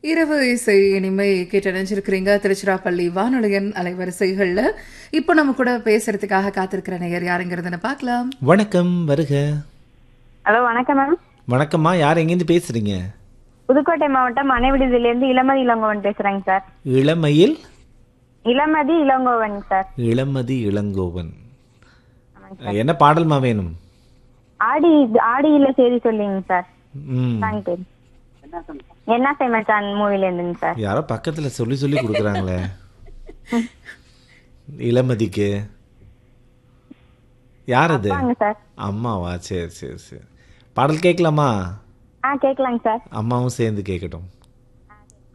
இரவு இசை இனிமை கேட்டு நினைச்சிருக்கிறீங்க திருச்சிராப்பள்ளி வானொலியின் அலைவரிசைகள்ல. இப்போ நம்ம கூட பேசுறதுக்காக காத்திருக்கிற நேயர் யாருங்கிறதுன்னு பார்க்கலாம். வணக்கம், வருக. ஹலோ வணக்கம் மேம். வணக்கம்மா, யார் எங்கேருந்து பேசுறீங்க? புதுக்கோட்டை மாவட்டம் மனைவிடுதியிலேருந்து இளமதி இளங்கோவன் பேசுறேங்க சார். இளமையில் இளமதி இளங்கோவன் சார். இளமதி இளங்கோவன். என்ன பாடல்மா வேணும்? ஆடியில செய்தி சொல்லிங்க சார். ம், தேங்க்யூ. என்ன செய்மச்சான் மூவில இருந்துங்க சார். யாரோ பக்கத்துல சொல்லி சொல்லி கொடுக்குறாங்களே. இளமதிக்கு யார் அது? வாங்க சார். அம்மாவா? சரி சரி சரி. பாடல் கேட்கலாமா? கேட்கலாங்க சார். அம்மாவும் சேர்ந்து கேட்கட்டும்.